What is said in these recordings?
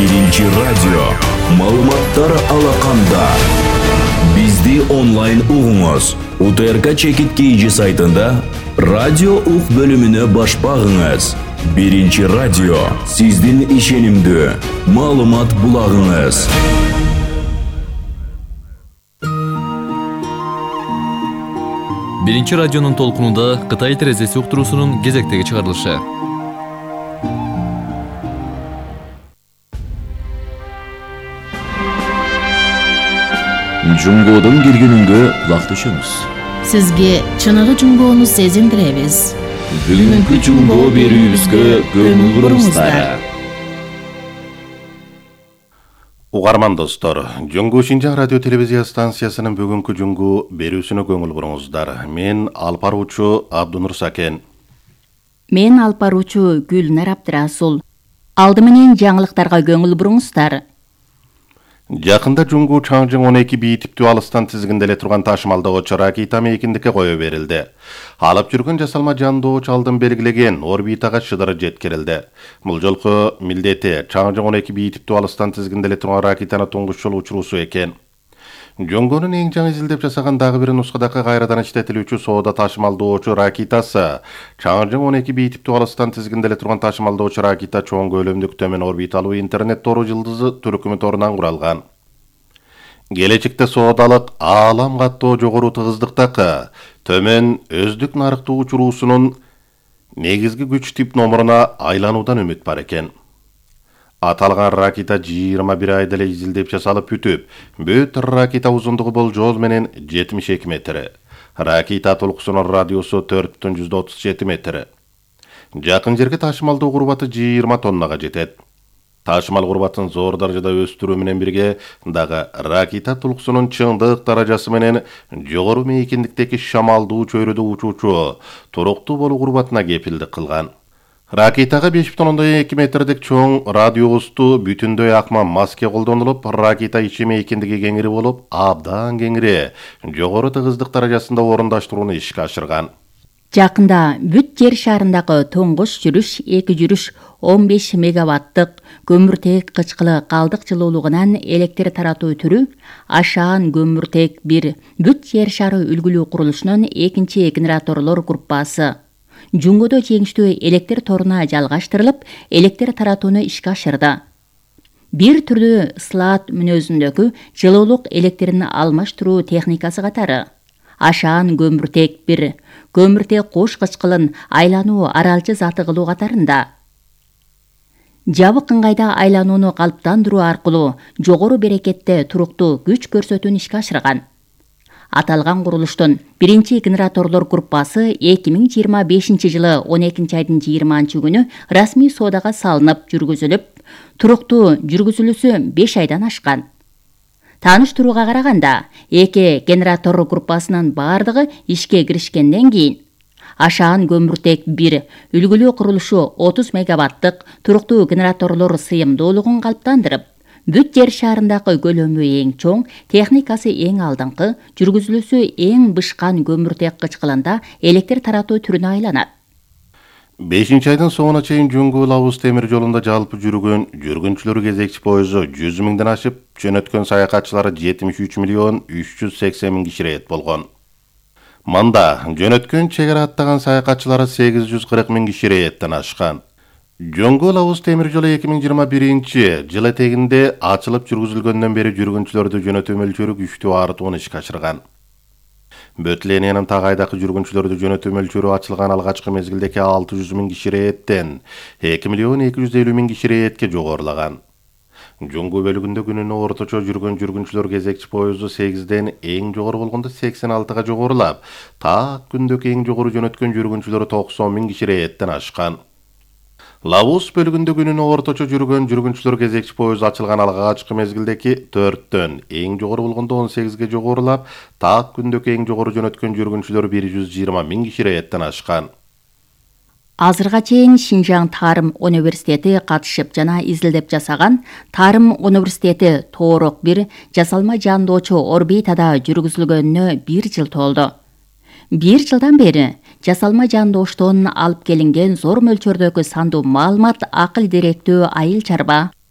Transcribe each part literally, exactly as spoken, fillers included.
Биринчи радио. Маалыматтар алаканда. Бизди онлайн угуңуз. УТРК Чекит Кейджи сайтында радио ук бөлүмүнө баш багыңыз. Биринчи радио. Сиздин ишенимдүү маалымат булагыңыз. Биринчи радионун толкунунда Кытай терезеси уктуруусунун кезектеги чыгарылышы. Жунгодон келгенүнгө кулак түшөмүз. Сизге чыныгы жунгоону сезиндиребиз. Бүгүнкү жунгоо берүүбүзгө көңүл буруңуздар. Угарман достор, Жунгу Шинжаң радио телевизия станциясынын бүгүнкү жунгу берүүсүнө көңүл буруңуздар. Мен алып баруучу Абдунур Сакен. Мен алып баруучу Гүлнар Абдрасул. Алды менен жаңылыктарга көңүл буруңуздар. Жакында Жунгу Чаңжың он эки бий типтүү алыстан тизгинделе турган ташымалдоочу ракета мейкиндикке кое берилди. Алып жүргөн жасалма жандоочу алдын белгилеген орбитага шыдыры жеткирилди. Бул жолку милдети Чаңжың он эки бий типтүү алыстан тизгинделе турган ракетаны туңгуч жолу учуруусу экен. Жоңгонун эң жаңы изилдеп жасаган дагы бир нускадагы кайрадан иштетилүүчү соода ташымалдоочу ракетасы Чаңжың он эки бий типтүү алыстан тизгинделе турган ташымалдоочу ракета чоң көлөмдүк төмөн орбиталуу интернет тору жылдызы түркүмү торунан куралган. Келечекте соодалык аалам каттоо жогору тыгыздыктагы төмөн өздүк нарыктуу учуруусунун негизги күч тип номуруна айлануудан үмүт бар экен. Аталган ракета жыйырма бир айда эле изилдеп жасалып бүтүп, бүт ракета узундугу болжол менен жетимиш эки метр. Ракета толкусунун радиусу төрт бүтүн жүз отуз жети метр. Жакын жерге ташымалдоо курбаты жыйырма тоннага жетет. Ташымал курбатын зор даражада өстүрүү менен бирге дагы ракета толкусунун чыңдык даражасы менен жогору мейкиндиктеги шамалдуу чөйрөдө учуучу туруктуу болуу курбатына кепилдик кылган. Ракетага беш бүтүн эки метрдик чоң радиусту бүтүндөй акма маске колдонулуп, ракета ичи мейкиндиги кеңири болуп, абдан кеңири, жогору тыгыздык даражасында орундаштырууну ишке ашырган. Жакында бүт жер шарындагы тоңгош жүрүш эки жүрүш он беш мегаваттык көмүртек кычкылы калдык жылуулугунан электр таратуу түрү Ашаан көмүртек бир бүт жер шары үлгүлүү курулушунун экинчи генераторлор группасы Жунгодо жеңиштүү электр торуна жалгаштырылып, электр таратууну ишке ашырды. Бир түрдүү слат мүнөзүндөгү жылуулук электрин алмаштыруу техникасы катары Ашаан көмүртек бир көмүртек кош кычкылын айлануу аралчы заты кылуу катарында жабык ыңгайда айланууну калыптандыруу аркылуу жогору берекетте туруктуу күч көрсөтүүнү ишке ашырган. Аталган курулуштун биринчи генераторлор группасы эки миң жыйырма бешинчи жылы он экинчи айдын жыйырманчы күнү расмий соодага салынып жүргүзүлүп, туруктуу жүргүзүлүүсү беш айдан ашкан. Тааныштырууга караганда, эки генератор группасынын бардыгы ишке киришкенден кийин Ашаан көмүртек бир үлгүлүү курулушу отуз мегаваттык туруктуу генераторлор сыйымдуулугун калыптандырып, бүт жер шарындагы көлөмү эң чоң, техникасы эң алдыңкы, жүргүзүлүүсү эң бышкан көмүртек кычкылында электр таратуу түрүнө айланат. бешинчи айдын соңуна чейин Жунгу Лабуз темир жолунда жалпы жүргөн жүргүнчүлөр кезекчи поезу жүз миңден ашып, жөнөткөн саякатчылары жетимиш үч миллион үч жүз сексен миң киширет болгон. Манда жөнөткөн чегара аттаган саякатчылары сегиз жүз кырк миң киширеттен ашкан. Жунгу Лабуз темир жолу эки миң жыйырма биринчи жыл этегинде ачылып жүргүзүлгөндөн бери жүргүнчүлөрдү жөнөтүү мөлчөрү күчтүү артууну ишке ашырган. Бөтлениянын тагайдагы жүргүнчүлөрдү жөнөтүү мөлчөрү ачылган алгачкы мезгилдеги алты жүз миң киширеттен эки миллион эки жүз элүү миң киширетке жогорулаган. Жунгу бөлүгүндө күнүнө орточо жүргөн жүргүнчүлөр кезекчи поезу сегизден эң жогору болгондо сексен алтыга жогорулап, так күндөгү эң жогору жөнөткөн жүргүнчүлөрү токсон миң киширеттен ашкан. Лабуз бөлүгүндө күнүнө орточо жүргөн жүргүнчүлөр кезекчи поезу ачылган алгачкы мезгилдеги төрттөн эң жогору болгондо он сегизге жогорулап, так күндөгү эң жогору жөнөткөн жүргүнчүлөр бир жүз жыйырма миң киширеттен ашкан. Азырга чейин Шинжаң Тарым университети катышып жана изилдеп жасаган Тарым университети Тоорок бир жасалма жандоочу орбитада жүргүзүлгөнүнө бир жыл толду. Бир жылдан бери жасалма жандооштон алып келинген зор мөлчөрдөгү сандуу маалымат акыл деректүү айыл чарба,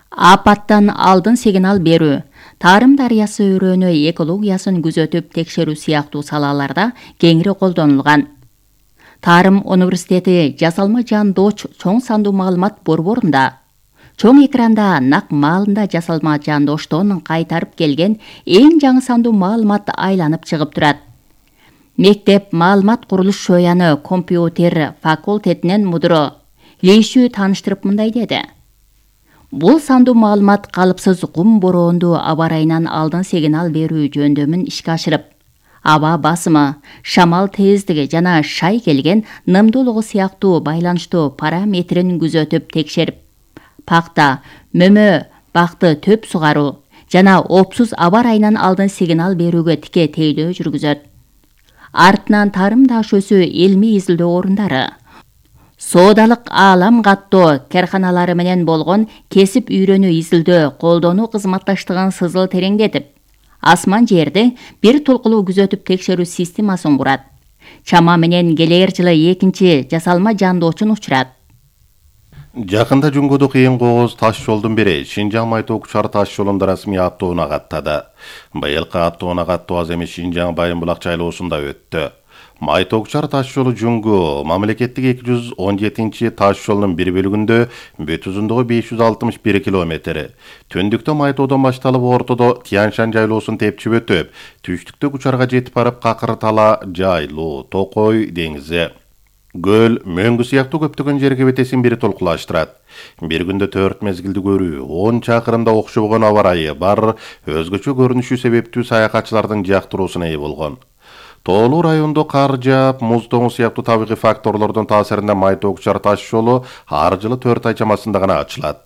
Апаттан алдын сигнал берүү, Тарым дарыясы өрөөнү экологиясын күзөтүп текшерүү сыяктуу салаларда кеңири колдонулган. Тарым университети жасалма жан дооч чоң сандуу маалымат борборунда чоң экранда нак маалында жасалма жан дооштон кайтарып келген эң жаңы сандуу маалымат айланып чыгып турат. Мектеп маалымат курулуш шояны компьютер факультетинен мудуру Лейшүү тааныштырып мындай деди. Бул сандуу маалымат калыпсыз кум бороондуу аба ырайынан алдын сигнал берүү жөндөмүн ишке ашырып, аба басымы, шамал тездиги жана шай келген нымдуулугу сыяктуу байланыштуу параметрин күзөтүп текшерип, пакта, мөмө, бакты төп сугаруу жана опсуз аба ырайынан алдын сигнал берүүгө тике тейлөө жүргүзөт. Артынан тарым дашөсү илмий изилдөө орундары, соодалык аалам каттоо карканалары менен болгон кесип үйрөнүү изилдөө колдонуу кызматташтыгын сызыл тереңдетип, асман жерди бир толкулуу күзөтүп текшерүү системасын курат. Чама менен келер жылы экинчи жасалма жандоочун учурат. Жакында Жунгодо кыйын кооз таш жолдун бири Шинжаң Майтоокчар таш жолунда расмий аттоону каттады. Быйылкы аттоону каттоо аз эмес Шинжаң Байын булак жайлоосунда өттү. Майтоокчар таш жолу Жунгу мамлекеттик эки жүз он жетинчи таш жолунун бир бөлүгүндө бүт узундугу беш жүз алтымыш бир километр. Түндүктө Майтоодон башталып ортодо Тяншан жайлоосун тепчип өтүп, түштүктө Кучарга жетип барып Какыр тала, Жайлуу, Токой деңизи, көл, мөңгү сыяктуу көптөгөн жерге бетесин бири толкулаштырат. Бир күндө төрт мезгилди көрүү, он чакырымда окшобогон аба ырайы бар, өзгөчө көрүнүшү себептүү саякатчылардын жактыруусуна ээ болгон. Тоолуу райондо кар жаап, муз тоңу сыяктуу табигый факторлордун таасиринде Майтоокчар таш жолу ар жылы төрт ай чамасында гана ачылат.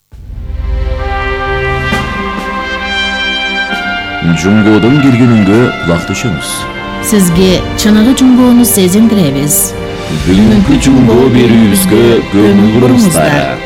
Жунгодон келгениңге кулак түшөңүз. Сизге чыныгы Жунгоону сезиндиребиз. Бүгүнкү Жунгоо берүүбүзгө көңүл буруңуздар.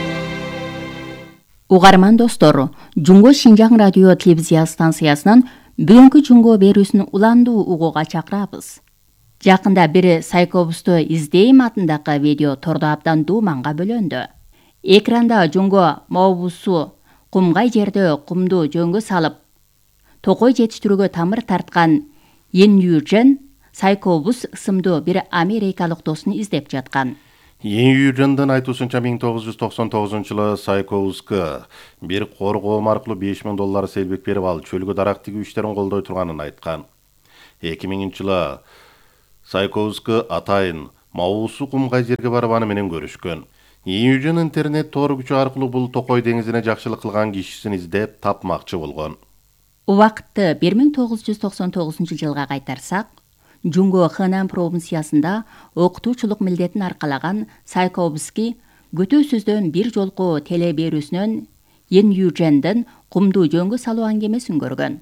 Угарман достор, Жунгоо Шинжаң радио телевизия станциясынан бүгүнкү Жунгоо берүүсүн уландуу угууга чакырабыз. Жакында бир Сайкобусту издейм атындагы видео тордо абдан дууманга бөлөндү. Экранда Жунгоо Мообусу кумгай жерде кумду жөнгө салып, токой жетиштирүүгө тамыр тарткан Ен Южен Сайкобус ысымдуу бир америкалык досун издеп жаткан. Ен Южендин айтуусунча миң тогуз жүз токсон тогузунчу жылы Сайкобуска бир коргоом аркылуу беш миң доллар селбик берип ал чөлгө дарак тигүү иштерин колдой турганын айткан. эки миңинчи жылы Сайкобуска атайын Мообусу кумгай жерге барып аны менен көрүшкөн. Ен Южен интернет тоор күчү аркылуу бул Токой деңизине жакшылык кылган кишисин издеп тапмакчы болгон. Убакытты бир миң тогуз жүз токсон тогузунчу жылга кайтарсак, Жунгоо Хэнан провинциясында окутуучулук милдетин аркалаган Сайкобуски күтүүсүздөн бир жолку теле берүүсүнөн Ен Юженден кумду жөнгө салуу аңгемесин көргөн.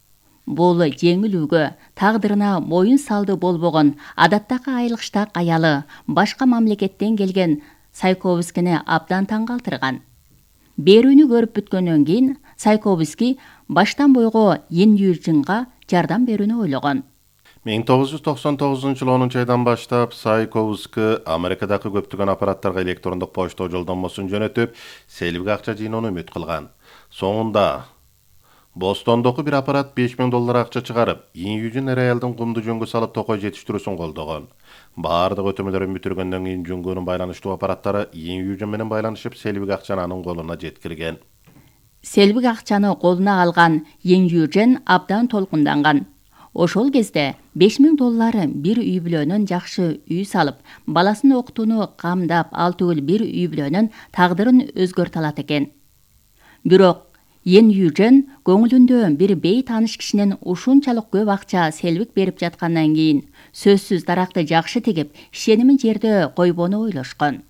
Бул жеңилүүгө, тагдырына моюн салды болбогон адаттагы айылгыштак аялы башка мамлекеттен келген Сайкобускини абдан таң калтырган. Берүүнү көрүп бүткөндөн кийин Сайкобуски баштан бойго Ен Юженга жардам берүүнү ойлогон. миң тогуз жүз токсон тогузунчу жылы онунчу айдан баштап Сайкобуски Америкадагы көптөгөн аппараттарга электрондук почта жолдонмосун жөнөтүп, селбик акча жыйноону үмүт кылган. Соңунда Бостондогу бир аппарат беш миң доллар акча чыгарып, Ен Южен эр аялдын кумду жөнгө салып токой жетиштирүүсүн колдогон. Баардык өтөмөлөрүн бүтүргөндөн кийин Жунгонун байланыштуу аппараттары Ен Южен менен байланышып, селбик акчаны анын колуна жеткирген. Селбик акчаны колуна алган Ен Южен абдан толкунданган. Ошол кезде беш миң доллар бир үй бүлөнүн жакшы үй салып, баласын окутууну камдап, ал түгүл бир үй бүлөнүн тагдырын өзгөртө алат экен. Бирок Ен Южен көңүлүндө бир бей тааныш кишинин ушунчалык көп акча селбик берип жаткандан кийин сөзсүз даракты жакшы тигип, ишенимин жерде койбоону ойлошкон.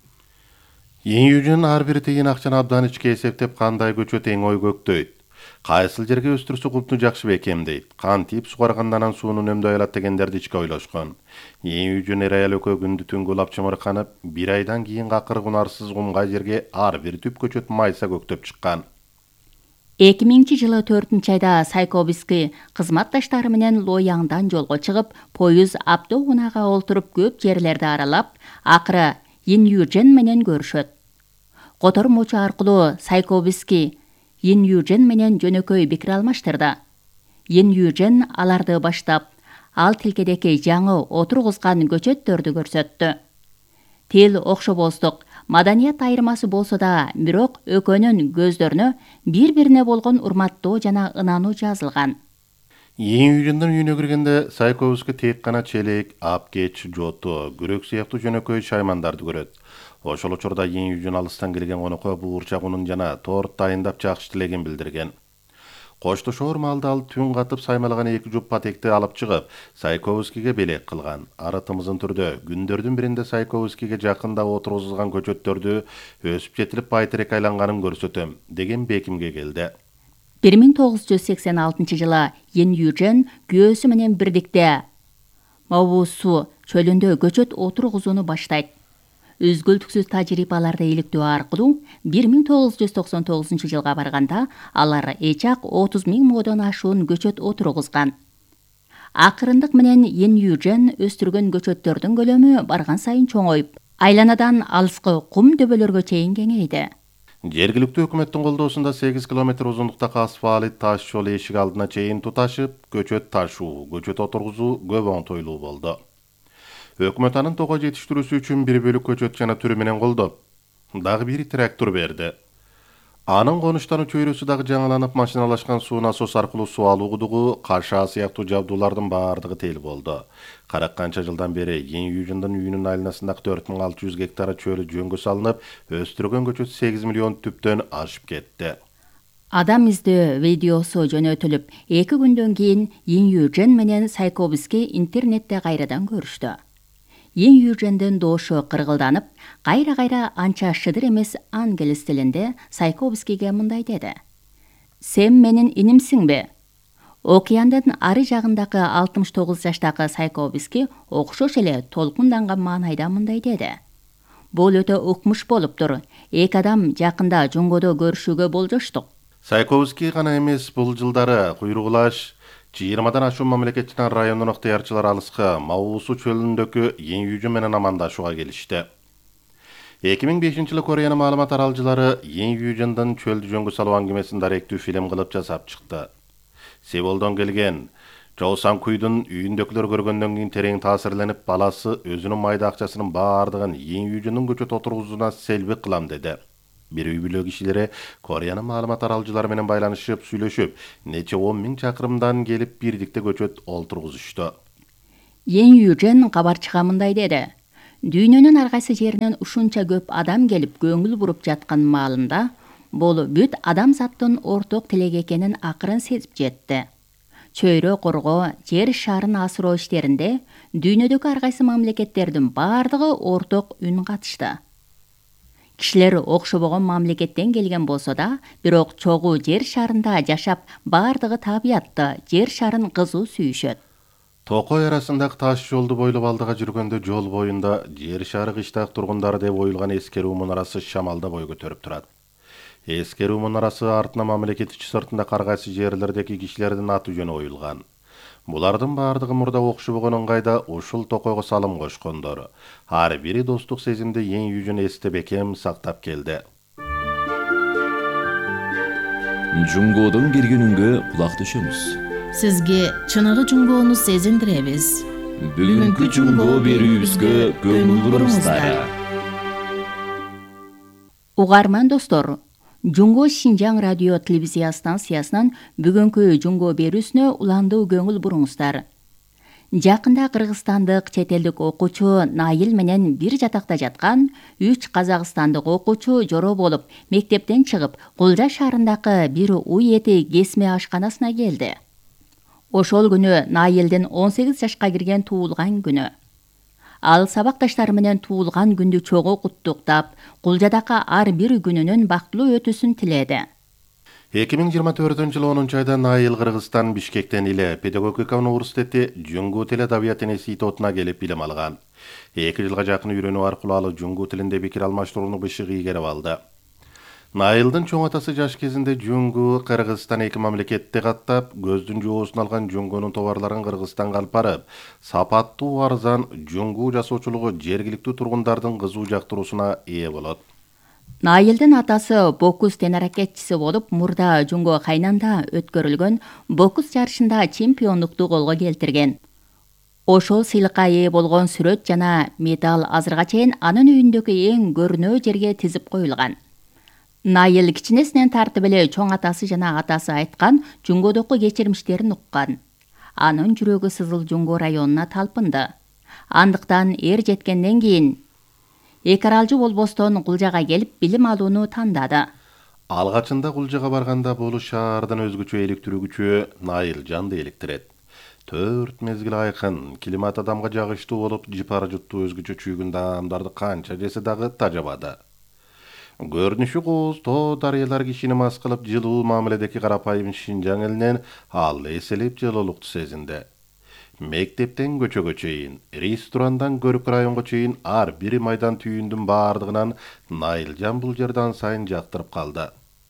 Ен Южен ар бир тыйын акчаны абдан ичке эсептеп, кандай көчөт эң ой көктөйт. Кайсыл жерге өстүрсө кумду жакшы бекем дейт. Кантип сугаргандан анан суунун үнөмдөй алат дегендерди ичке ойлошкон. Ен Южен эр аял экөө күндү түнгү улап чымырканып, бир айдан кийин какыр кунарсыз кумгай жерге ар бир түп көчөт майса көктөп чыккан. эки миңинчи жылы төртүнчү айда Сайкобуски кызматташтары менен Лояңдан жолго чыгып, поюз автоунага олтуруп көп жерлерди аралап, акыры Ен Южен менен көрүшөт. Котормочу аркылуу Сайковский Ин Южен менен жөнөкөй пикир алмаштырды. Ин Южен аларды баштап, ал тилкедеки жаңы отургузган көчөттөрдү көрсөттү. Тил окшобоздук, маданият айырмасы болсо да, бирок экөөнүн көздөрүнө бири-бирине болгон урматтоо жана ынануу жазылган. Ин Южендин үйүнө киргенде Сайковский тек гана челек, апкеч, жоту, күрөк сыяктуу жөнөкөй шаймандарды көрөт. Ошол учурда Ин Южен алыстан келген конокко буурчак унун жана торт дайындап жакшы тилегин билдирген. Коштошоор маалда ал түн катып саймалаган эки жуп патекти алып чыгып, Сайковскийге белек кылган. Арытымызын түрдө күндөрдүн биринде Сайковскийге жакында отургузулган көчөттөрдү өсүп жетилип байтерек айланганын көрсөтөм деген бекимге келди. бир миң тогуз жүз сексен алтынчы жылы Ин Южен күйөөсү менен бирдикте Мавусу чөлүндө көчөт отургузууну баштайт. Үзгүлтүксүз тажрыйбаларды иликтөө аркылуу бир миң тогуз жүз токсон тогузунчу жылга барганда алар эчак отуз миң модон ашуун көчөт отургузган. Акырындык менен Ин Южен өстүргөн көчөттөрдүн көлөмү барган сайын чоңоюп, айланадан алыскы кум дөбөлөргө чейин кеңейди. Жергиликтүү өкмөттүн колдоосунда сегиз километр узундуктагы асфалт таш жол эшик алдына чейин туташып, көчөт ташуу, көчөт отургузуу көп оңтойлуу болду. Өкмөт анын того жетиштирүүсү үчүн бир бөлүк көчөт жана түрү менен колдоп, дагы бир трактор берди. Анын конуштан чөйрөсү дагы жаңыланып, машиналашкан суу насос аркылуу суу алуу кудугу, кашаа сыяктуу жабдуулардын баардыгы тел болду. кырк канча жылдан бери Ин Южендин үйүнүн айланасындагы төрт миң алты жүз гектар чөлү жөнгө салынып, өстүргөн көчөт сегиз миллион түптөн ашып кетти. Адам издөө видеосу жөнөтүлүп, эки күндөн кийин Ин Южен менен Сайковский интернетте кайрадан көрүштү. Ин Южендин доошу кыргылданып, кайра-кайра анча шыдыр эмес англис тилинде Сайковскийге мындай деди: "Сен менин инимсиңби?" Океандын ары жагындагы алтымыш тогуз жаштагы Сайковский окшош эле толкунданган маанайда мындай деди: "Бул өтө укмуш болуптур. Эки адам жакында жөнгөдө көрүшүүгө болжоштук." Сайковский гана эмес, бул жылдары куйругулаш жыйырмадан ашуун мамлекет жана райондун ыктыярчылары алыскы Мавусу чөлүндөгү Ин Южен менен амандашууга келишти. эки миң бешинчи жылы Кореянын маалымат аралчылары Ин Южендин чөлдү жөнгө салуу аңгемесин даректүү фильм кылып жасап чыкты. Сеулдон келген Чо Сан-куйдун үйүндөгүлөр көргөндөн кийин терең таасирленип, баласы өзүнүн майда акчасынын баардыгын Ин Южендин көчөт отургузууна селбик кылам деди. Бир үй бүлө кишилери Кореянын маалымат аралчылары менен байланышып, сүйлөшүп, нече он миң чакырымдан келип бирдикте көчөт олтургузушту. Ин Южен кабарчыга мындай деди: "Дүйнөнүн ар кайсы жеринен ушунча көп адам келип көңүл буруп жаткан маалында, бул бүт адамзаттын орток тилеги экенин акырын сезип жетти. Чөйрө коргоо, жер шарын асыроо иштеринде дүйнөдөгү ар кайсы мамлекеттердин баардыгы орток үн катышты. Кишилер окшобогон мамлекеттен келген болсо да, бирок чогуу жер шарында жашап, баардыгы табиятты, жер шарын кызуу сүйүшөт." Токой арасындагы таш жолду бойлоп алдыга жүргөндө жол боюнда жер шары кыштак тургундары деп оюлган эскерүү мунарасы шамалда бой көтөрүп турат. Эскерүү мунарасы артына мамлекет ичи сыртында ар кайсы жерлердеги кишилердин аты жөнү оюлган. Булардын баардыгы мурда окшобогон ыңгайда ушул токойго салым кошкондор. Ар бири достук сезимди Ин Южен эсте бекем сактап келди. Жунгодон киргенүнгө кулак төшөмүз. Сизге чыныгы жунгоону сезиндиребиз. Бүгүнкү жунгоо берүүбүзгө көңүл буруңуздар. Угарман достор, Жунго Шинжаң радио телевизия станциясынан бүгүнкү жунго берүүсүнө уландуу көңүл буруңуздар. Жакында кыргызстандык чет элдик окуучу Найыл менен бир жатакта жаткан үч казакстандык окуучу жоро болуп, мектептен чыгып, Кулжа шаарындагы бир уй эти кесме ашканасына келди. Ошол күнү Найылдын он сегиз жашка кирген туулган күнү. Ал сабакташтары менен туулган күндү чогуу куттуктап, Кулжадагы ар бир күнүнүн бактылуу өтүүсүн тиледи. эки миң жыйырма төртүнчү жылы онунчу айда Найыл Кыргызстан Бишкектен эле педагогика университети Жунгу тил адабият институтуна келип билим алган. эки жылга жакын үйрөнүү аркылуу ал жунгу тилинде пикир алмаштырууну бышык ийгерип алды. Найылдын чоң атасы жаш кезинде Жунгу Кыргызстан эки мамлекетти каттап, көздүн жоосун алган Жунгунун товарларын Кыргызстанга алып барып, сапаттуу арзан Жунгу жасоочулугу жергиликтүү тургундардын кызуу жактыруусуна ээ болот. Найылдын атасы бокус тенаракетчиси болуп, мурда Жунго Хайнанда өткөрүлгөн бокус жарышында чемпиондукту колго келтирген. Ошол сыйлыкка ээ болгон сүрөт жана медаль азырга чейин анын үйүндөгү эң көрүнөө жерге тизип коюлган. Найыл кичинесинен тартып эле чоң атасы жана атасы айткан Жунгодогу кечирмиштерин уккан. Анын жүрөгү Сызыл Жунго районуна талпынды. Андыктан эр жеткенден кийин эки аралжы болбостон Кулжага келип билим алууну тандады. Алгачында Кулжага барганда бул шаардан өзгөчө электирүүчү Найыл жанды электирет. Төрт мезгил айкын, климат адамга жагыштуу болуп, жипара жуттуу өзгөчө чүйгүн даамдарды канча жесе дагы тажабады. Көрүнүшү кооз тоо дарыялар кишини мас кылып, жылуу мамиледеки карапайым Шинжаң элинен ал эселеп жылуулукту сезинди. Мектептен көчөгө чейин, ресторандан көрүк районго чейин ар бир майдан түйүндүн баардыгынан Найылжан бул жерден сайын жактырып калды.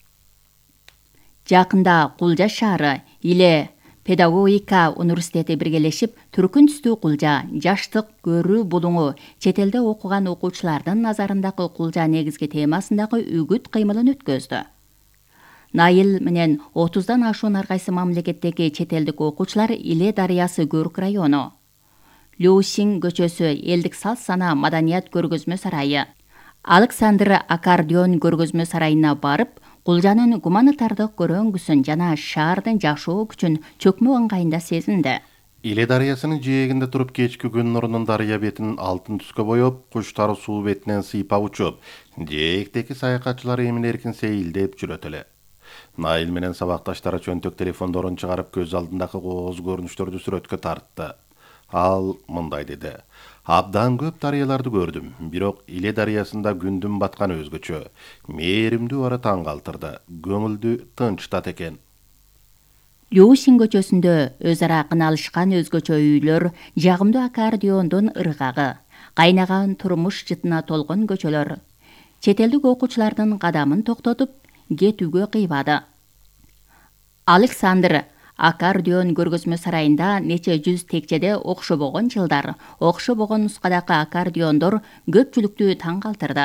Жакында Кулжа шаары Иле Педагогика университети биргелешип, түркүн түстүү Кулжа, жаштык көрүү булуңу, чет элде окуган окуучулардын назарындагы Кулжа негизги темасындагы үгүт кыймылын өткөздү. Найыл менен отуздан ашуун ар кайсы мамлекеттеги чет элдик окуучулар Иле дарыясы көрүк району, Люсин көчөсү элдик салт сана маданият көргөзмө сарайы, Александр аккордеон көргөзмө сарайына барып, Кулжанын гуманитардык көрөңгүсүн жана шаардын жашоо күчүн чөкмө ыңгайында сезинди. Иле дарыясынын жээгинде туруп кечки күн нурунун дарыя бетин алтын түскө боёп, куштар суу бетинен сыйпап учуп, жээктеги саякатчылар эмин эркин сейилдеп жүрөт эле. Найыл менен сабакташтары чөнтөк телефондорун чыгарып көз алдындагы кооз көрүнүштөрдү сүрөткө тартты. Ал мындай деди: Абдан көп дарыяларды көрдүм, бирок Иле дарыясында күндүн батканы өзгөчө. Мээримдүү ара таң калтырды, көңүлдү тынчтат экен. Люсин көчөсүндө өз ара кыналышкан өзгөчө үйлөр, жагымдуу аккордеондун ыргагы, кайнаган турмуш жытына толгон көчөлөр. Чет элдик окуучулардын кадамын токтотуп, кетүүгө кыйбады. Александр аккордеон көргөзмө сарайында нече жүз текчеде окшобогон жылдар, окшобогон нускадагы аккордеондор көпчүлүктү таң калтырды.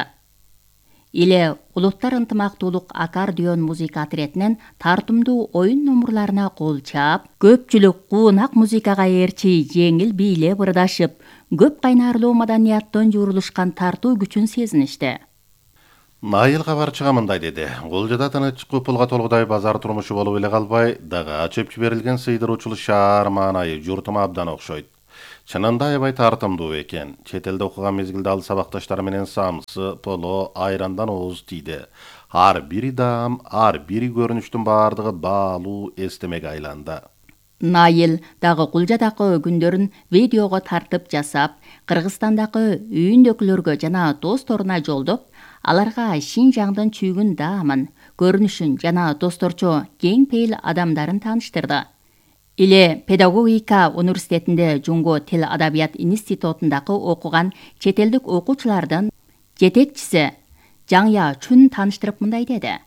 Иле улуттар ынтымактуулук аккордеон музыка отрядынын тартымдуу оюн номурларына кол чаап, көпчүлүк куунак музыкага ээрчи жеңил бийлеп ырдашып, көп кайнарлуу маданияттан жуурулушкан тартуу күчүн сезиништи. Найыл кабарчыга мындай деди: Кулжада тынычкы пулга толгудай базар турмушу болуп эле калбай, дагы ачып жиберилген сыйдыруучулу шаар маанайы журтума абдан окшойт. Чынында аябай тартымдуу экен. Чет элде окуган мезгилде ал сабакташтары менен самсы, поло, айрандан ооз тийди. Ар бири даам, ар бири көрүнүштүн баардыгы баалуу эстемеге айланды. Найыл дагы Кулжадагы күндөрүн видеого тартып жасап, Кыргызстандагы үйүндөгүлөргө жана досторуна жолдоп, аларга Шинжаңдын чүйгүн даамын, көрүнүшүн жана досторчо кең пейил адамдарын тааныштырды. Иле Педагогика университетинде Жунго тил адабият институтундагы окуган чет элдик окуучулардын жетекчиси Жаңя Чүн тааныштырып мындай деди: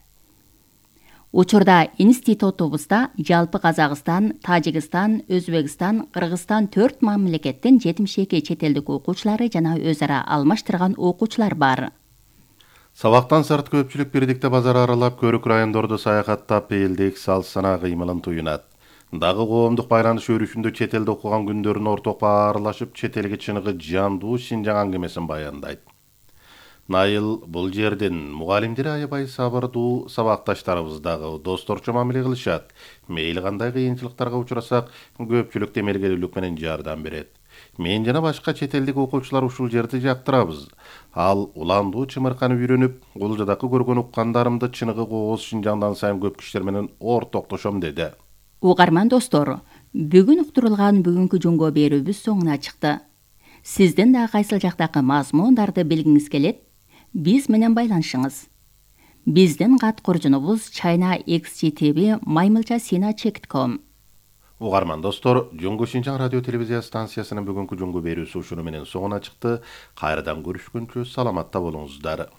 Учурда институтубузда жалпы Казакстан, Тажикстан, Өзбекстан, Кыргызстан төрт мамлекеттен жетимиш эки чет элдик окуучулары жана өз ара алмаштырган окуучулар бар. Сабактан сырт көпчүлүк бирдикте базар аралап, көрүк райондорду саякаттап, элдик салт сана кыймылын туюнат. Дагы коомдук байланыш өрүшүндө чет элде окуган күндөрүн орток баарлашып, чет элге чыныгы жандуу Шинжаң аңгемесин баяндайт. Найыл бул жерден мугалимдер аябай сабырдуу, сабакташтарыбыз дагы досторчо мамиле кылышат. Мейли кандай кыйынчылыктарга учурасак, көпчүлүк темелгелүүлүк менен жардам берет. Мен жана башка чет элдик окуучулар ушул жерди жактырабыз. Ал уландуу чымырканы үйрөнүп, Кулжадагы көргөн уккандарымды чыныгы кооз Шинжаңдан сайын көп кишилер менен ортоктошом деди. Угарман достор, бүгүн уктурулган бүгүнкү Жунго берүүбүз соңуна чыкты. Сиздин да кайсыл жактагы мазмундарды билгиңиз келет, биз менен байланышыңыз. Биздин кат коржунубуз China X G T V маймылча сина чек точка ком. Угарман достор, Жунго Шинжаң радио телевизия станциясынын бүгүнкү Жунго берүүсү ушуну менен соңуна чыкты. Кайрадан көрүшкөнчө саламатта болуңуздар.